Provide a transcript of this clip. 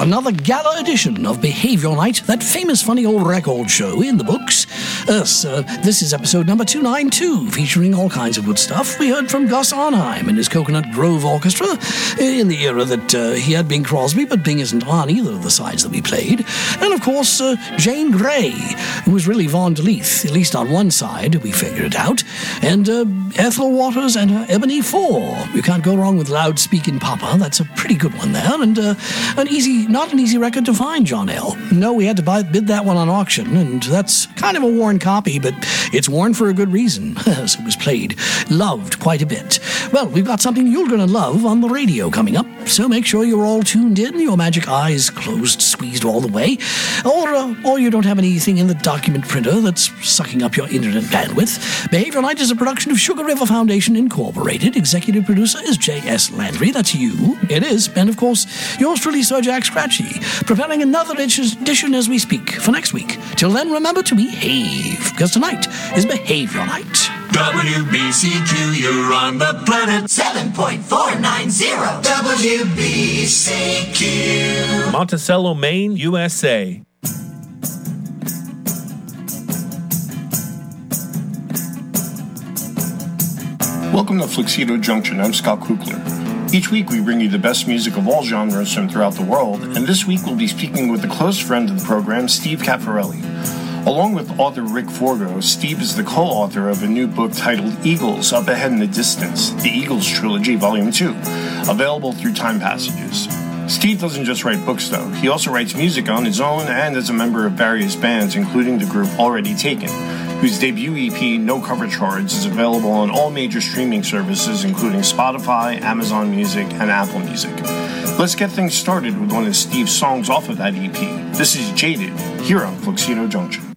Another gala edition of Behavior Night, that famous funny old record show in the books. This is episode number 292, featuring all kinds of good stuff. We heard from Gus Arnheim and his Coconut Grove Orchestra in the era that he had Bing Crosby, but Bing isn't on either of the sides that we played. And of course, Jane Grey, who was really Vaughn DeLeith, at least on one side, we figured it out. And Ethel Waters and her Ebony 4. You can't go wrong with Loud Speaking Papa. That's a pretty good one there. And not an easy record to find, John L. No, we had to bid that one on auction, and that's kind of a worn copy, but it's worn for a good reason, as it was played, loved quite a bit. Well, we've got something you're going to love on the radio coming up, so make sure you're all tuned in, your magic eyes closed, squeezed all the way, or you don't have anything in the document printer that's sucking up your internet bandwidth. Behavior Night is a production of Sugar River Foundation Incorporated. Executive producer is J.S. Landry. That's you. It is. And of course, yours truly, Sir Jack Scratchy, preparing another edition as we speak for next week. Till then, remember to behave, because tonight is Behavior Night. WBCQ, you're on the planet. 7.490 WBCQ. Monticello, Maine, USA. Welcome to Fluxido Junction. I'm Scott Kukler. Each week we bring you the best music of all genres from throughout the world, and this week we'll be speaking with a close friend of the program, Steve Caffarelli. Along with author Rick Forgo, Steve is the co-author of a new book titled Eagles, Up Ahead in the Distance, The Eagles Trilogy, Volume 2, available through Time Passages. Steve doesn't just write books, though. He also writes music on his own and as a member of various bands, including the group Already Taken, whose debut EP, No Cover Charge, is available on all major streaming services, including Spotify, Amazon Music, and Apple Music. Let's get things started with one of Steve's songs off of that EP. This is Jaded, here on Fluxido Junction.